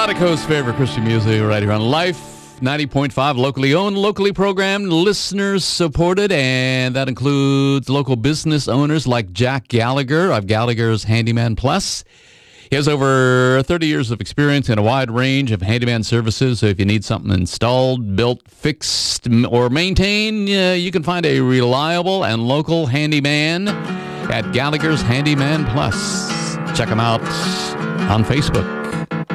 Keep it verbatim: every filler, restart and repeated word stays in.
Zydeco's favorite Christian music right here on Life ninety point five, locally owned, locally programmed, listeners supported, and that includes local business owners like Jack Gallagher of Gallagher's Handyman Plus. He has over thirty years of experience in a wide range of handyman services, so if you need something installed, built, fixed, or maintained, uh, you can find a reliable and local handyman at Gallagher's Handyman Plus. Check him out on Facebook.